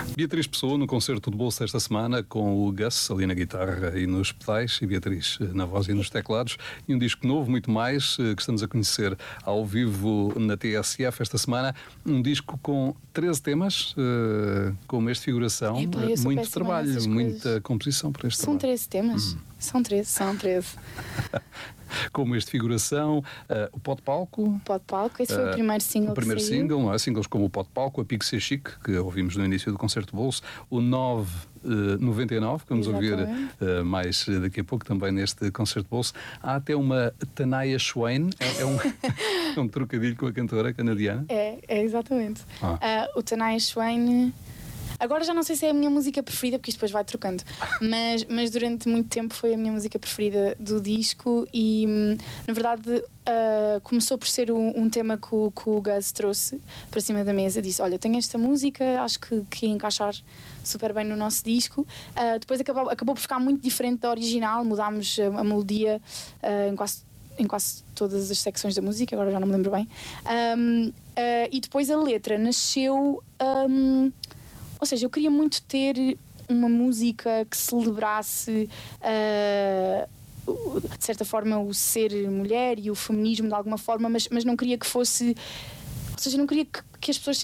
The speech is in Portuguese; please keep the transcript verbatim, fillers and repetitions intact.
Beatriz Pessoa no concerto de bolso esta semana com o Gus ali na guitarra e nos pedais e Beatriz na voz e nos teclados, e um disco novo, muito mais, que estamos a conhecer ao vivo na T S F esta semana. Um disco com treze temas, com um mês de figuração. Epa, muito trabalho, muita composição para este São trabalho. treze temas? Hum. São treze, são treze. Com um mês de figuração, uh, o Pó de Palco. Pó de Palco, esse uh, foi o primeiro single. O primeiro que single, não é? Singles como o Pó de Palco, a Pique Ser Chique, que ouvimos no início do concerto de bolso, o nove noventa e nove, que vamos Exatamente. ouvir uh, mais daqui a pouco também neste concerto de bolso. Há até uma Tanaya Swain, é, é, um, é um trocadilho com a cantora canadiana. É, é exatamente. Ah. Uh, o Tanaya Swain. Agora já não sei se é a minha música preferida, porque isto depois vai trocando, mas, mas durante muito tempo foi a minha música preferida do disco e, na verdade, uh, começou por ser um, um tema que o, que o Gus trouxe para cima da mesa. Disse, olha, tenho esta música, acho que, que ia encaixar super bem no nosso disco. Uh, depois acabou, acabou por ficar muito diferente da original, mudámos a, a melodia uh, em quase em quase todas as secções da música, agora já não me lembro bem. Um, uh, e depois a letra nasceu... Um, Ou seja, eu queria muito ter uma música que celebrasse, uh, de certa forma, o ser mulher e o feminismo de alguma forma, mas, mas não queria que fosse... Ou seja, não queria que, que as pessoas